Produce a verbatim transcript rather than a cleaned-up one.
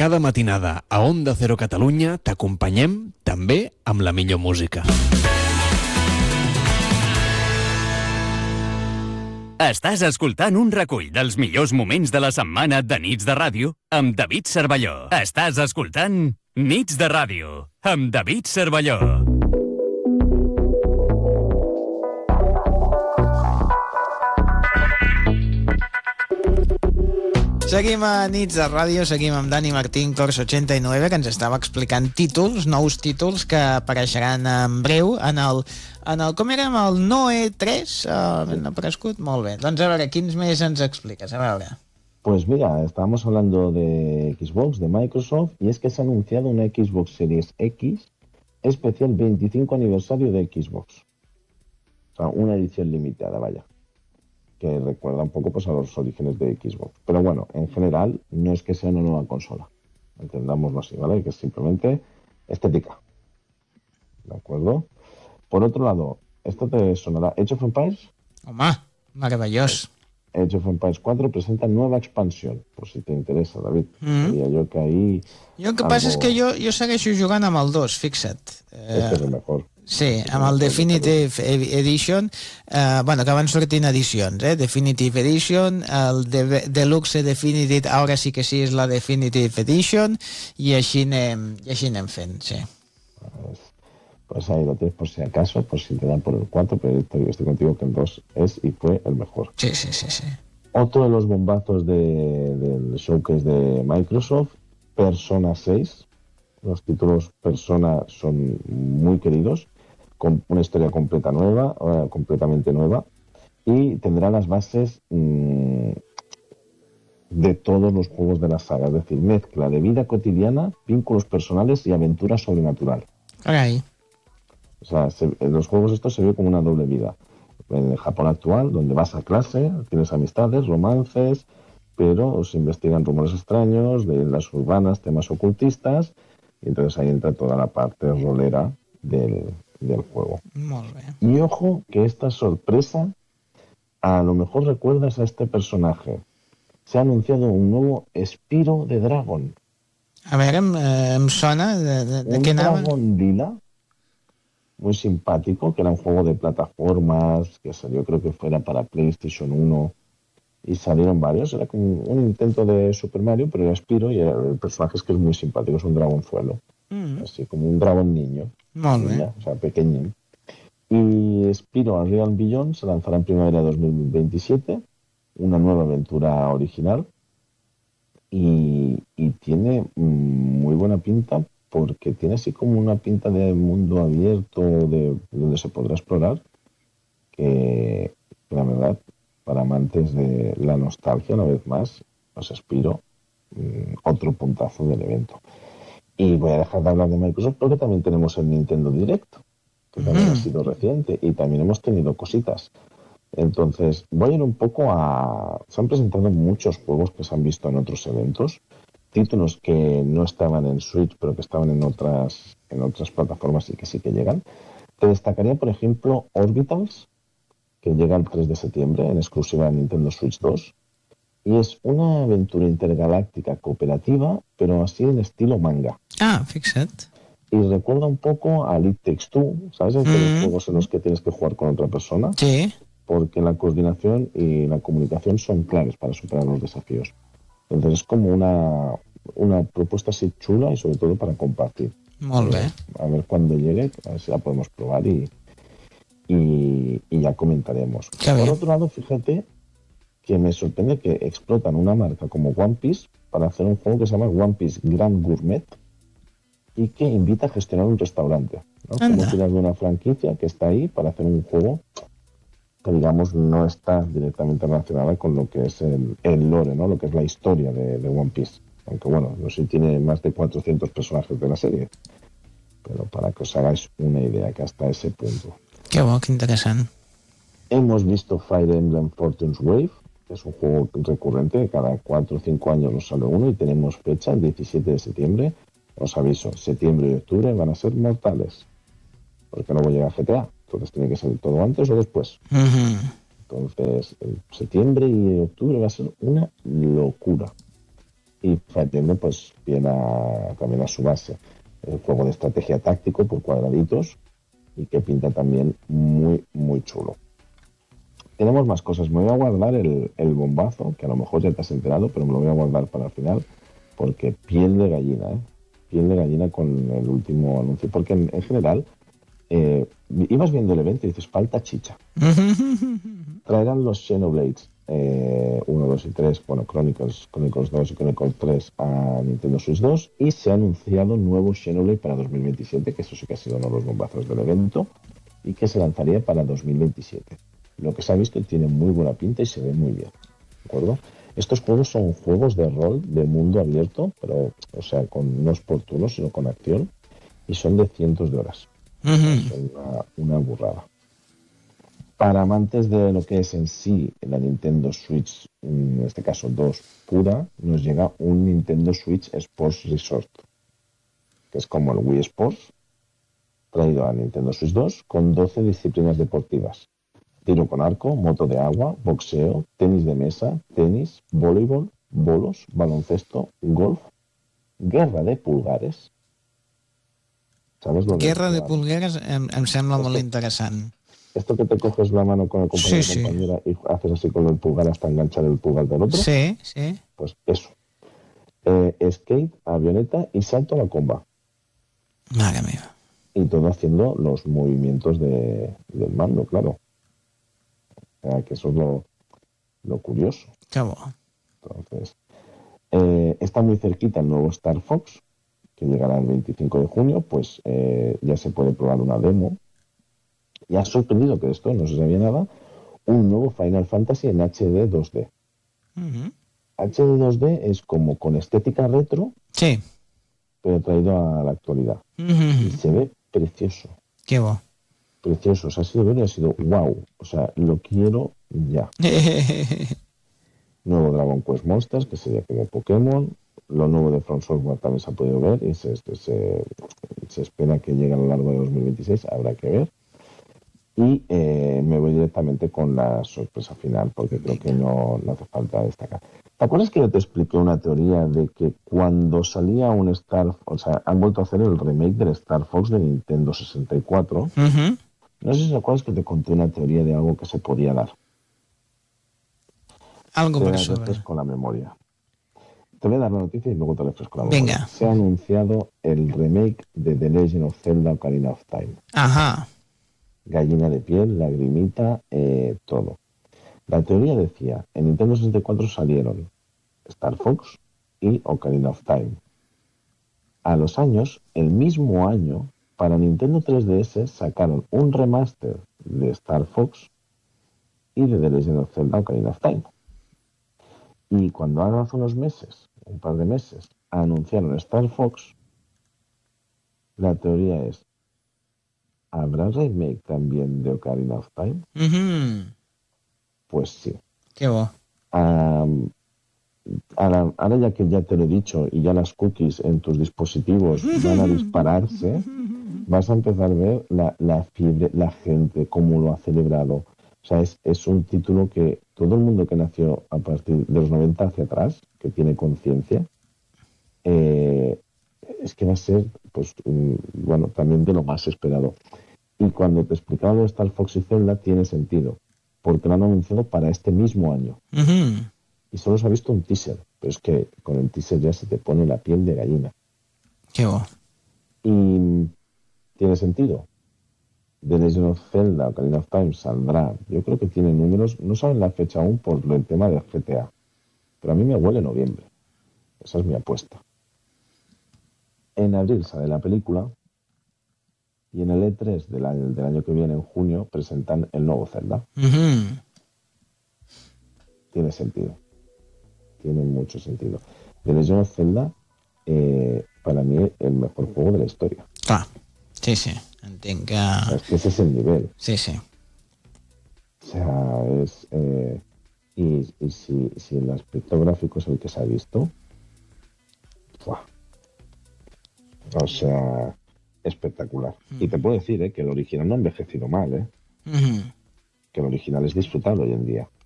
cada matinada a Onda Cero Catalunya t'acompanyem també amb la millor música. Estàs escoltant un recull dels millors moments de la setmana de Nits de Ràdio amb David Cervelló. Estàs escoltant Nits de Ràdio amb David Cervelló. Seguim a Nits de Ràdio, seguim amb Dani Martín, Cors ochenta y nueve, que ens estava explicant títols, nous títols que apareixeran en breu en el, en el com era, el Noe tres, uh, ben aparegut, molt bé. Doncs a veure, quins més ens expliques? A veure. Pues mira, estábamos hablando de Xbox, de Microsoft, y es que se ha anunciado una Xbox Series X especial veinticinco aniversario de Xbox. O sea, una edición limitada, vaya. Que recuerda un poco pues, a los orígenes de Xbox. Pero bueno, en general, no es que sea una nueva consola. Entendámoslo así, ¿vale? Que es simplemente estética. ¿De acuerdo? Por otro lado, esto te sonará. Age of Empires. Home, meravellós. Age of Empires cuatro presenta nueva expansión, por si te interesa, David. Mm. Diría yo que ahí... Jo el que algo... passa és que jo, jo segueixo jugant amb el dos, fixa't. Este es el mejor. Sí, amb el Definitive Edition, eh, bueno, que van sortint edicions, eh? Definitive Edition, el de Deluxe Definitive, ara sí que sí és la Definitive Edition, i així anem, i així anem fent, sí. Pues, pues ahí lo tienes por si acaso, por si te dan por el cuatro, pero estoy, estoy contigo que el dos es y fue el mejor. Sí, sí, sí, sí. Otro de los bombazos de, del showcase de Microsoft, Persona seis. Los títulos Persona son muy queridos, con una historia completa nueva, uh, completamente nueva, y tendrá las bases mmm, de todos los juegos de la saga, es decir, mezcla de vida cotidiana, vínculos personales y aventura sobrenatural. Caray. O sea, se, en los juegos estos se ve como una doble vida. En el Japón actual, donde vas a clase, tienes amistades, romances, pero se investigan rumores extraños, de las urbanas, temas ocultistas, y entonces ahí entra toda la parte rolera del, del juego. Molt bé. Y ojo que esta sorpresa, a lo mejor recuerdas a este personaje. Se ha anunciado un nuevo Spyro the Dragon. A veure, em, eh, em sona de, de, de un què anava? dragón lila, muy simpático, que era un juego de plataformas, que salió creo que fuera para PlayStation uno, y salieron varios. Era como un intento de Super Mario, pero era Spyro, y el personaje es que es muy simpático, es un dragonzuelo. Mm. Así como un dragón niño. Molt bé. Niña, o sea, pequeño. Y Spyro Unreal Beyond se lanzará en primavera de dos mil veintisiete, una nueva aventura original, y, y tiene muy buena pinta, porque tiene así como una pinta de mundo abierto, de donde se podrá explorar, que la verdad, para amantes de la nostalgia, una vez más, os Spyro, mmm, otro puntazo del evento. Y voy a dejar de hablar de Microsoft porque también tenemos el Nintendo Direct, que también mm. ha sido reciente, y también hemos tenido cositas. Entonces, voy a ir un poco a... Se han presentado muchos juegos que se han visto en otros eventos, títulos que no estaban en Switch, pero que estaban en otras, en otras plataformas y que sí que llegan. Te destacaría, por ejemplo, Orbitals, que llega el tres de septiembre en exclusiva de Nintendo Switch dos. Y es una aventura intergaláctica cooperativa, pero así en estilo manga. Ah, fixa't. Y recuerda un poco a It Takes Two, ¿sabes? Entre mm. los juegos en los que tienes que jugar con otra persona. Sí. Porque la coordinación y la comunicación son claves para superar los desafíos. Entonces es como una, una propuesta así chula y sobre todo para compartir. Molt bé. A ver cuando llegue, a ver si la podemos probar y, y, y ya comentaremos. Qué Por bien. otro lado, fíjate que me sorprende que explotan una marca como One Piece para hacer un juego que se llama One Piece Grand Gourmet y que invita a gestionar un restaurante, ¿no? Como tiras de una franquicia que está ahí para hacer un juego que, digamos, no está directamente relacionada con lo que es el, el lore, ¿no? Lo que es la historia de, de One Piece. Aunque, bueno, no sé si tiene más de cuatrocientos personajes de la serie, pero para que os hagáis una idea que hasta ese punto. Qué bo, qué interesante. Hemos visto Fire Emblem Fortune's Wave, que es un juego recurrente, cada cuatro o cinco años nos sale uno y tenemos fecha, el diecisiete de septiembre. Os aviso, septiembre y octubre van a ser mortales, porque luego llega G T A, entonces tiene que ser todo antes o después. Uh-huh. Entonces, en septiembre y octubre va a ser una locura. y tiene pues bien a, también a su base el juego de estrategia táctico por cuadraditos y que pinta también muy, muy chulo. Tenemos más cosas. Me voy a guardar el, el bombazo, que a lo mejor ya te has enterado, pero me lo voy a guardar para el final, porque piel de gallina, ¿eh? Piel de gallina con el último anuncio. Porque en, en general, eh, ibas viendo el evento y dices, falta chicha. Traerán los Xenoblades eh, uno, dos y tres, bueno, Chronicles, Chronicles dos y Chronicles tres a Nintendo Switch dos, y se ha anunciado nuevo Xenoblade para dos mil veintisiete, que eso sí que ha sido uno de los bombazos del evento, y que se lanzaría para dos mil veintisiete. Lo que se ha visto tiene muy buena pinta y se ve muy bien, ¿de acuerdo? Estos juegos son juegos de rol de mundo abierto, pero, o sea, con, no es por turnos, sino con acción, y son de cientos de horas. Uh-huh. Son una, una burrada. Para amantes de lo que es en sí la Nintendo Switch, en este caso dos pura, nos llega un Nintendo Switch Sports Resort, que es como el Wii Sports, traído a Nintendo Switch dos, con doce disciplinas deportivas. Tiro con arco, moto de agua, boxeo, tenis de mesa, tenis, voleibol, bolos, baloncesto, golf, guerra de pulgares. ¿Sabes lo guerra de, de pulgares? Em, em sembla molt interessant. Esto que te coges la mano con el compañero sí, o compañera sí. y haces así con el pulgar hasta enganchar el pulgar del otro. Sí, sí. Pues eso. Eh, skate, avioneta y salto a la comba. Madre mía. Y todo haciendo los movimientos de, del mando, claro. O sea, que eso es lo, lo curioso. Qué bueno. Entonces, eh, está muy cerquita el nuevo Star Fox, que llegará el veinticinco de junio, pues eh, ya se puede probar una demo. Y ha sorprendido que esto no se sabía nada, un nuevo Final Fantasy en H D dos D. Uh-huh. H D dos D es como con estética retro, sí, pero traído a la actualidad. Uh-huh. Y se ve precioso. Qué bueno. Precioso. O sea, ha sido bueno y ha sido wow. O sea, lo quiero ya. Nuevo Dragon Quest Monsters, que sería como Pokémon. Lo nuevo de From Software también se ha podido ver y se, se, se espera que llegue a lo largo de dos mil veintiséis. Habrá que ver. Y eh, me voy directamente con la sorpresa final, porque creo que no, no hace falta destacar. ¿Te acuerdas que yo te expliqué una teoría de que cuando salía un Star... O sea, han vuelto a hacer el remake del Star Fox de Nintendo sesenta y cuatro? Uh-huh. No sé si te acuerdas que te conté una teoría de algo que se podía dar. Algo te por sobre. con la memoria. Te voy a dar la noticia y luego te refresco la memoria. Venga. Se ha anunciado el remake de The Legend of Zelda Ocarina of Time. Ajá. Gallina de piel, lagrimita, eh, todo. La teoría decía, en Nintendo sesenta y cuatro salieron Star Fox y Ocarina of Time. A los años, el mismo año, para Nintendo tres D S sacaron un remaster de Star Fox y de The Legend of Zelda Ocarina of Time. Y cuando hace unos meses, un par de meses, anunciaron Star Fox, la teoría es, ¿habrá remake también de Ocarina of Time? Uh-huh. Pues sí. Qué bueno. Um, ahora, ahora ya que ya te lo he dicho y ya las cookies en tus dispositivos van a dispararse, vas a empezar a ver la, la fiebre, la gente, cómo lo ha celebrado. O sea, es, es un título que todo el mundo que nació a partir de los noventa hacia atrás, que tiene conciencia, eh, es que va a ser, pues, um, bueno, también de lo más esperado. Y cuando te explicaba lo de Star Fox y Zelda, tiene sentido, porque lo han anunciado para este mismo año. Uh-huh. Y solo se ha visto un teaser, pero es que con el teaser ya se te pone la piel de gallina. Qué bueno. Y tiene sentido. The Legend of Zelda Ocarina of Time saldrá. Yo creo que tiene números, no saben la fecha aún por el tema del G T A, pero a mí me huele noviembre. Esa es mi apuesta. En abril sale la película y en el E tres del año, del año que viene, en junio, presentan el nuevo Zelda. Uh-huh. Tiene sentido. Tiene mucho sentido. The Legend of Zelda, eh, para mí, el mejor juego de la historia. Clar, sí, sí. Entenc que... Es que ese es el nivel. Sí, sí. O sea, es... Eh, y y si, si el aspecto gráfico es el que se ha visto, ¡buah! O sea, espectacular. Uh-huh. Y te puedo decir eh, que el original no ha envejecido mal, ¿eh? Uh-huh. Que el original es disfrutable hoy en día.